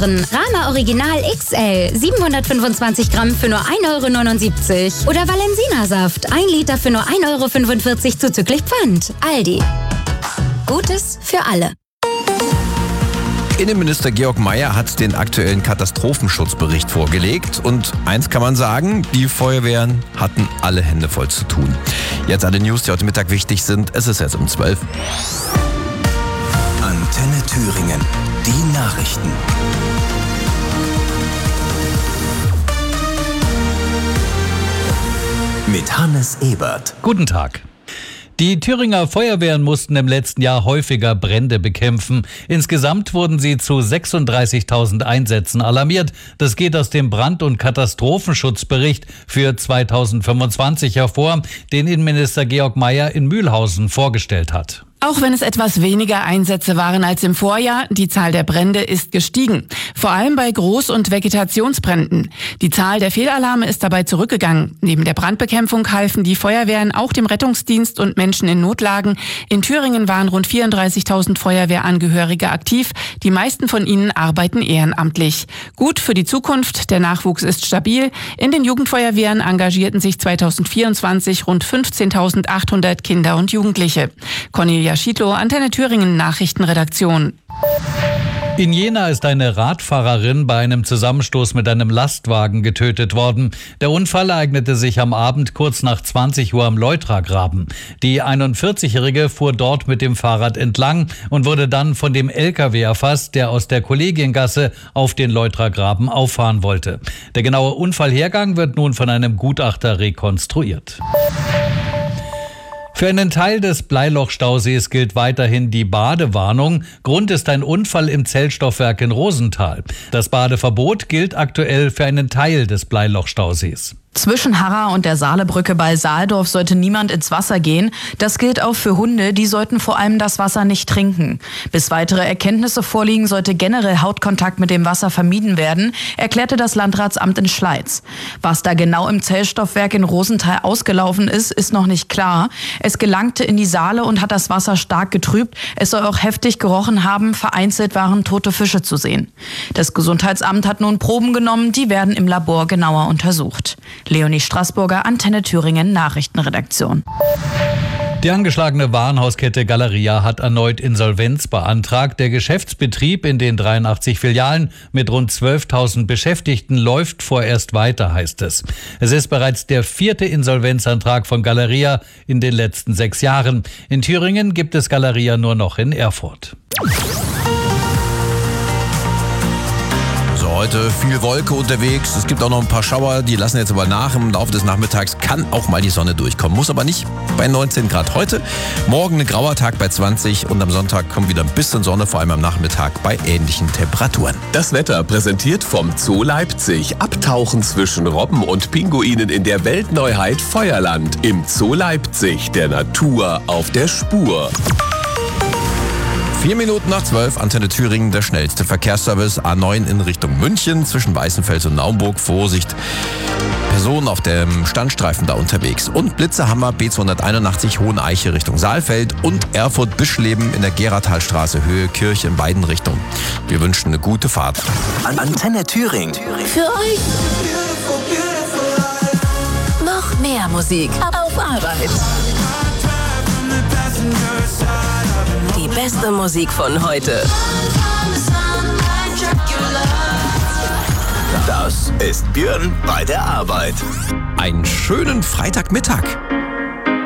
sparen. Rama Original XL 725 Gramm für nur 1,79 € oder Valensina-Saft 1 Liter für nur 1,45 € zuzüglich Pfand. Aldi. Gutes für alle. Innenminister Georg Mayer hat den aktuellen Katastrophenschutzbericht vorgelegt und eins kann man sagen, die Feuerwehren hatten alle Hände voll zu tun. Jetzt alle News, die heute Mittag wichtig sind. Es ist jetzt um 12. Antenne Thüringen, die Nachrichten. Mit Hannes Ebert. Guten Tag. Die Thüringer Feuerwehren mussten im letzten Jahr häufiger Brände bekämpfen. Insgesamt wurden sie zu 36.000 Einsätzen alarmiert. Das geht aus dem Brand- und Katastrophenschutzbericht für 2025 hervor, den Innenminister Georg Mayer in Mühlhausen vorgestellt hat. Auch wenn es etwas weniger Einsätze waren als im Vorjahr, die Zahl der Brände ist gestiegen. Vor allem bei Groß- und Vegetationsbränden. Die Zahl der Fehlalarme ist dabei zurückgegangen. Neben der Brandbekämpfung halfen die Feuerwehren auch dem Rettungsdienst und Menschen in Notlagen. In Thüringen waren rund 34.000 Feuerwehrangehörige aktiv. Die meisten von ihnen arbeiten ehrenamtlich. Gut für die Zukunft, der Nachwuchs ist stabil. In den Jugendfeuerwehren engagierten sich 2024 rund 15.800 Kinder und Jugendliche. Cornelia Schiedlow, Antenne Thüringen Nachrichtenredaktion. In Jena ist eine Radfahrerin bei einem Zusammenstoß mit einem Lastwagen getötet worden. Der Unfall ereignete sich am Abend kurz nach 20 Uhr am Leutragraben. Die 41-Jährige fuhr dort mit dem Fahrrad entlang und wurde dann von dem LKW erfasst, der aus der Kollegiengasse auf den Leutragraben auffahren wollte. Der genaue Unfallhergang wird nun von einem Gutachter rekonstruiert. Für einen Teil des Bleiloch-Stausees gilt weiterhin die Badewarnung. Grund ist ein Unfall im Zellstoffwerk in Rosenthal. Das Badeverbot gilt aktuell für einen Teil des Bleiloch-Stausees. Zwischen Harra und der Saalebrücke bei Saaldorf sollte niemand ins Wasser gehen. Das gilt auch für Hunde, die sollten vor allem das Wasser nicht trinken. Bis weitere Erkenntnisse vorliegen, sollte generell Hautkontakt mit dem Wasser vermieden werden, erklärte das Landratsamt in Schleiz. Was da genau im Zellstoffwerk in Rosenthal ausgelaufen ist, ist noch nicht klar. Es gelangte in die Saale und hat das Wasser stark getrübt. Es soll auch heftig gerochen haben, vereinzelt waren tote Fische zu sehen. Das Gesundheitsamt hat nun Proben genommen, die werden im Labor genauer untersucht. Leonie Straßburger, Antenne Thüringen Nachrichtenredaktion. Die angeschlagene Warenhauskette Galeria hat erneut Insolvenz beantragt. Der Geschäftsbetrieb in den 83 Filialen mit rund 12.000 Beschäftigten läuft vorerst weiter, heißt es. Es ist bereits der 4. Insolvenzantrag von Galeria in den letzten 6 Jahren. In Thüringen gibt es Galeria nur noch in Erfurt. Heute viel Wolke unterwegs. Es gibt auch noch ein paar Schauer, die lassen jetzt aber nach. Im Laufe des Nachmittags kann auch mal die Sonne durchkommen. Muss aber nicht bei 19 Grad heute. Morgen ein grauer Tag bei 20 und am Sonntag kommt wieder ein bisschen Sonne, vor allem am Nachmittag bei ähnlichen Temperaturen. Das Wetter präsentiert vom Zoo Leipzig. Abtauchen zwischen Robben und Pinguinen in der Weltneuheit Feuerland. Im Zoo Leipzig, der Natur auf der Spur. 4 Minuten nach 12, Antenne Thüringen, der schnellste Verkehrsservice. A9 in Richtung München, zwischen Weißenfels und Naumburg. Vorsicht, Personen auf dem Standstreifen da unterwegs. Und Blitzerhammer B281 Hoheneiche Richtung Saalfeld und Erfurt-Bischleben in der Geratalstraße Höhe Kirche in beiden Richtungen. Wir wünschen eine gute Fahrt. Antenne Thüringen. Für euch noch mehr Musik auf Arbeit. Die beste Musik von heute. Das ist Björn bei der Arbeit. Einen schönen Freitagmittag.